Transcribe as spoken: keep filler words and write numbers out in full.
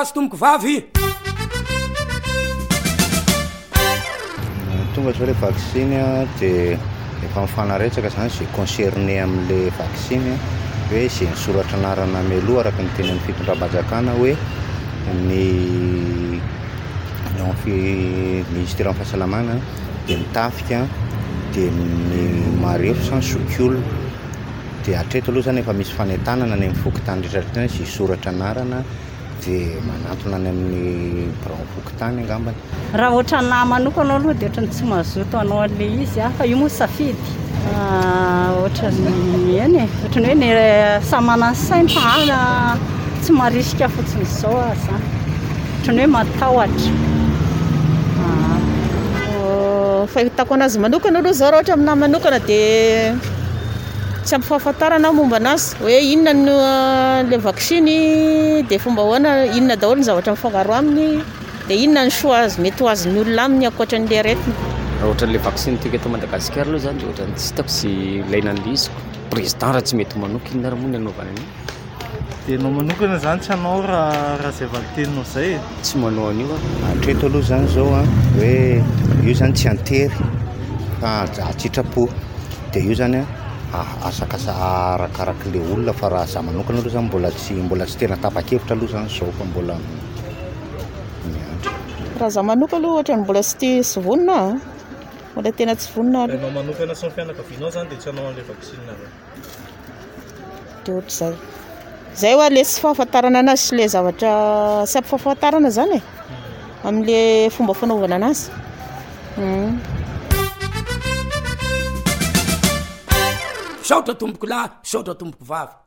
tomboko vavy tonga zao le vaccine dia efa mifanaretsaka zany zay concerné amin'le vaccine hoe zay nisoratra anarana mialoha araka ny teny amin'ny fitondram-panjakana hoe ny ministère fahasalamana dia mitafika dia ny marefo ny sokiolona dia hatreto aloha zany efa misy fanentanana ny amin'ny fokotany rehetrarehetra zay soratra anarana dia manantona any amin'ny birao fokotany angambany. Raha ohatra na manokana aloha dia ohatra ny tsy mazoto anao an'le izy fa io moa safidy ohatra ny eny e ohatra ny hoe ny samy manana sainy fa tsy marisika fotsiny izao aza ohatra ny hoe matahotra. Fahitako anazy manokana aloha zao raha ohatra aminahy manokana dia tsy ampy fahafantarana momba anazy hoe inona no le vaccine dia fomba ahoana inona daholo ny zavatra mifangaro aminy dia inona ny soa azy mety ho azon'ny olona aminy ankoatran'le aretina. Raha ohatra n'le vaccine tika eto Madagasikara aloha zany dia ohatra ny tsy hitako sy ilaina an'le izy président raha tsy mety manoko inona raha moa ny anaovana an'io. Dia anao manokana zany tsy anao raha raha izay valiteninao izay tsy manao an'io hatreto aloha zany zao a hoe io zany tsy antery fa atsitrapo dia io zany a asakasa arakaraka le olona fa raha za manokana aloha zany mbola tsy mbola tsy tena tapa-kevitra aloha zany zao fa mbola miandry. Raha za manokana aloha ohatra ny mbola tsy tsy vonona mbola tena tsy vonona. Anao manokana sy ny fianakavianao zany dia tsy anao an'le vaccine reo dia ohatr'izay zay hoa le tsy fahafantarana anazy sy le zavatra tsy ampy fahafantarana zany e amin'le fomba fanaovana anazy. Saotra tomboko lahy, saotra tomboko vavy.